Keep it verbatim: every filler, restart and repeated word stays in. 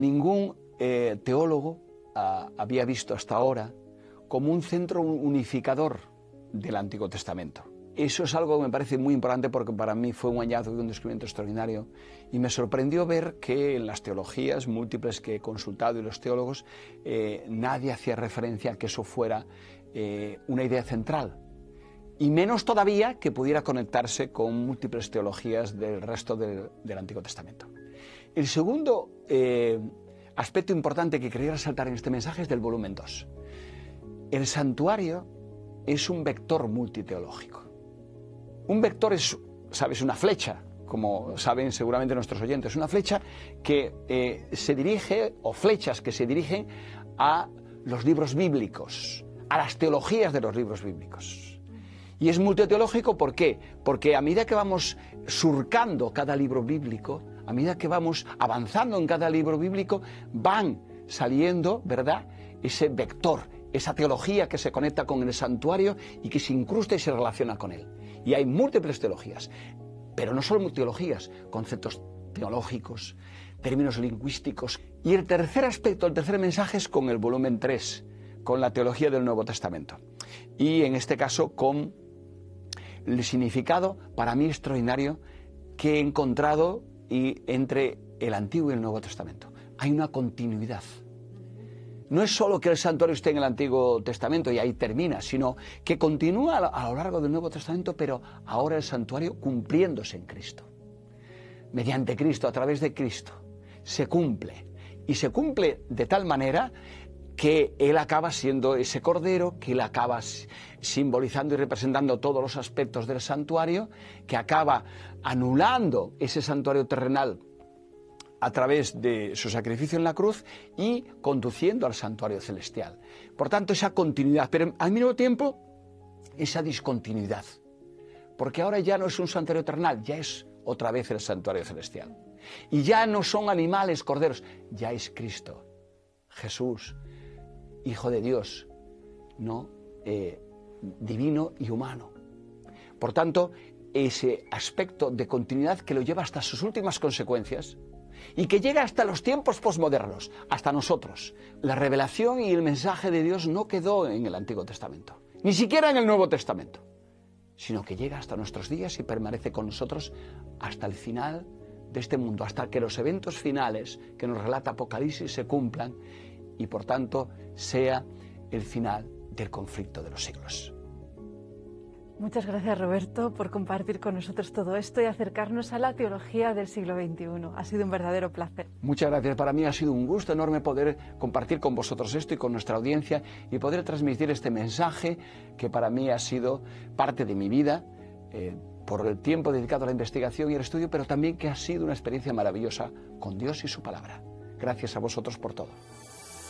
Ningún eh, teólogo ah, había visto hasta ahora como un centro unificador del Antiguo Testamento. Eso es algo que me parece muy importante porque para mí fue un hallazgo y un descubrimiento extraordinario y me sorprendió ver que en las teologías múltiples que he consultado y los teólogos eh, nadie hacía referencia a que eso fuera eh, una idea central y menos todavía que pudiera conectarse con múltiples teologías del resto del, del Antiguo Testamento. El segundo eh, aspecto importante que quería resaltar en este mensaje es del volumen dos. El santuario es un vector multiteológico. Un vector es, ¿sabes?, una flecha, como saben seguramente nuestros oyentes, una flecha que eh, se dirige, o flechas que se dirigen a los libros bíblicos, a las teologías de los libros bíblicos. Y es multiteológico, ¿por qué? Porque a medida que vamos surcando cada libro bíblico, a medida que vamos avanzando en cada libro bíblico, van saliendo, ¿verdad?, ese vector, esa teología que se conecta con el santuario y que se incrusta y se relaciona con él. Y hay múltiples teologías, pero no solo teologías, conceptos teológicos, términos lingüísticos. Y el tercer aspecto, el tercer mensaje es con el volumen tres, con la teología del Nuevo Testamento. Y en este caso con el significado para mí extraordinario que he encontrado y entre el Antiguo y el Nuevo Testamento. Hay una continuidad. No es solo que el santuario esté en el Antiguo Testamento y ahí termina, sino que continúa a lo largo del Nuevo Testamento, pero ahora el santuario cumpliéndose en Cristo. Mediante Cristo, a través de Cristo, se cumple. Y se cumple de tal manera que Él acaba siendo ese cordero, que Él acaba simbolizando y representando todos los aspectos del santuario, que acaba anulando ese santuario terrenal a través de su sacrificio en la cruz y conduciendo al santuario celestial. Por tanto, esa continuidad, pero al mismo tiempo, esa discontinuidad. Porque ahora ya no es un santuario terrenal, ya es otra vez el santuario celestial. Y ya no son animales, corderos, ya es Cristo, Jesús, Hijo de Dios, ¿no? Eh, divino y humano. Por tanto, ese aspecto de continuidad que lo lleva hasta sus últimas consecuencias, y que llega hasta los tiempos posmodernos, hasta nosotros. La revelación y el mensaje de Dios no quedó en el Antiguo Testamento, ni siquiera en el Nuevo Testamento, sino que llega hasta nuestros días y permanece con nosotros hasta el final de este mundo, hasta que los eventos finales que nos relata Apocalipsis se cumplan y por tanto sea el final del conflicto de los siglos. Muchas gracias, Roberto, por compartir con nosotros todo esto y acercarnos a la teología del siglo veintiuno. Ha sido un verdadero placer. Muchas gracias. Para mí ha sido un gusto enorme poder compartir con vosotros esto y con nuestra audiencia y poder transmitir este mensaje que para mí ha sido parte de mi vida, eh, por el tiempo dedicado a la investigación y el estudio, pero también que ha sido una experiencia maravillosa con Dios y su palabra. Gracias a vosotros por todo.